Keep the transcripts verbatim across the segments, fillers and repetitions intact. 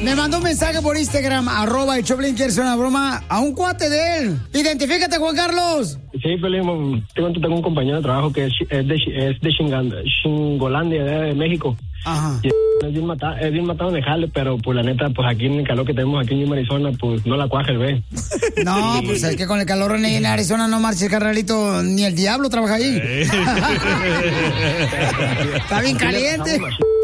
Me mandó un mensaje por Instagram, arroba el Choplin, quiere hacer una broma a un cuate de él. Identifícate, Juan Carlos. Sí, Pelín, tengo, tengo un compañero de trabajo que es, es de, es de Xingan- Xingolandia, de, de México. Ajá. Y es bien matado, es bien matado de jale, pero pues la neta, pues aquí en el calor que tenemos aquí en Arizona, pues no la cuaja el ve. No, pues es que con el calor en, en Arizona no marches, carnalito, ni el diablo trabaja ahí. Está bien caliente.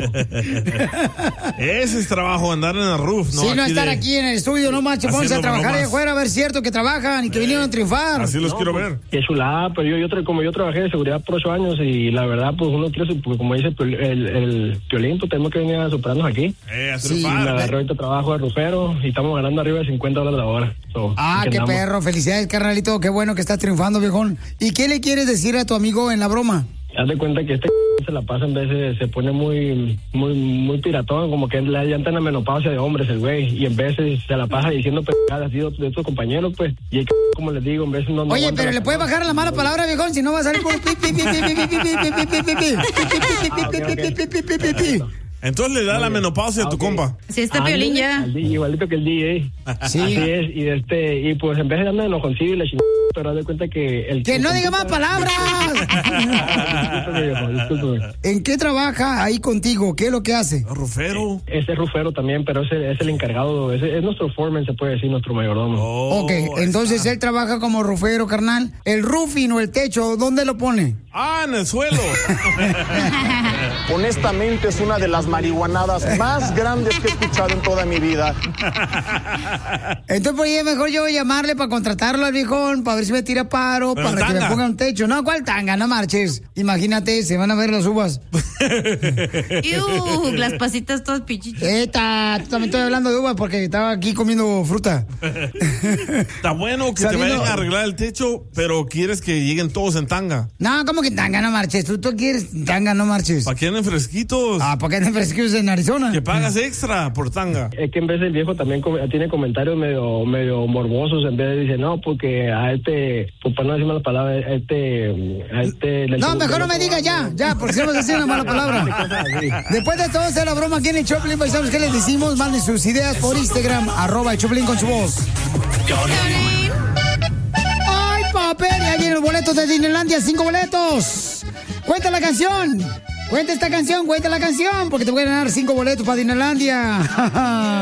Ese es trabajo, andar en el roof, ¿no? Sí, no Aquí estar de- aquí en el estudio, no marches, ponse a haciendo trabajar bromas. allá afuera, a ver cierto que trabajan y que vinieron a triunfar. Así los No, quiero pues, ver. Qué chulada, pero yo, yo tra- como yo trabajé de seguridad por ocho años y la verdad, pues uno quiere, pues, como dice el, el, el Piolín, pues tenemos que venir a superarnos aquí. Eh, a Sí, Me triunfar. agarré ahorita trabajo de rufero y estamos ganando arriba de cincuenta dólares la hora. So, Ah, aquí qué andamos. perro, felicidades, carnalito, qué bueno que estás triunfando, viejón. ¿Y qué le quieres decir a tu amigo en la broma? Haz de cuenta que este se la pasa en veces, se pone muy, muy, muy piratón, como que le llanta en la menopausia de hombres el güey, y en veces se la pasa diciendo pegadas así de de sus compañeros, pues, y el c- como les digo, en veces no... no Oye, aguanta pero la le puedes calor. bajar la mala palabra, viejón, si no va a salir por pi, pi, pi, pi, pi, pi, pi, pi, pi, pi, pi, pi, pi, pi, pi, pi, pi. Entonces le da la menopausia a tu Ok. compa. Si está Ándale, Piolín ya. al D J, igualito que el D J. Sí. Así es, y este, y pues en vez de darme enojoncillo y la chingada, pero haz de cuenta que el... ¡Que no diga más palabras! Discúlpeme, viejo, discúlpeme. ¿En qué trabaja ahí contigo? ¿Qué es lo que hace? Rufero. Ese es rufero también, pero ese es el encargado, ese es nuestro foreman, se puede decir, nuestro mayordomo. Oh, Ok, ahí entonces está. él trabaja como rufero, carnal. El roofing o el techo, ¿dónde lo pone? Ah, en el suelo. Honestamente es una de las marihuanadas más grandes que he escuchado en toda mi vida. Entonces, pues es mejor yo llamarle para contratarlo al viejón, para ver si me tira paro, Pero para que tanga. me ponga un techo. No, ¿cuál tanga? No marches. Imagínate, se van a ver las uvas. Iu, las pasitas todas pichichas. Eta, tú también estoy hablando de uvas porque estaba aquí comiendo fruta. Está bueno que Sabiendo- te vayan a arreglar el techo, pero quieres que lleguen todos en tanga. No, ¿cómo que tanga? No marches. Tú, tú quieres tanga, no marches. Para que anden fresquitos. Ah, ¿para qué andan fresquitos en Arizona? Que pagas extra por tanga. Es que en vez el viejo también com- tiene comentarios medio medio morbosos, en vez de dice, no, porque a este, pues para no decir malas palabras, a este, a este... le- No, mejor no me digas ya, ya, porque si no vas a decir una mala palabra. Después de todo, hacer la broma aquí en el Choplin, paisanos, ¿qué les decimos? Manden sus ideas por Instagram, arroba el Choplin con su voz. ¡Ay, papel! Y ahí vienen los boletos de Disneylandia, cinco boletos. Cuenta la canción. Cuenta esta canción, cuenta la canción, porque te voy a ganar cinco boletos para Disneylandia.